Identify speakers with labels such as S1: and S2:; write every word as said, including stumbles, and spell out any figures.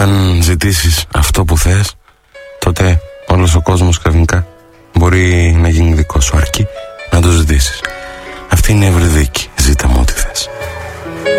S1: αν ζητήσεις αυτό που θες, τότε όλος ο κόσμος ξαφνικά μπορεί να γίνει δικό σου, αρκεί να το ζητήσεις. Αυτή είναι η Ευρυδίκη.